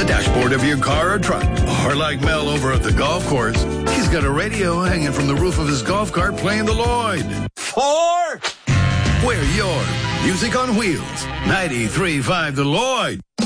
the dashboard of your car or truck. Or like Mel over at the golf course, he's got a radio hanging from the roof of his golf cart playing the Lloyd. 4. We're your Music on Wheels. 93.5 The Lloyd.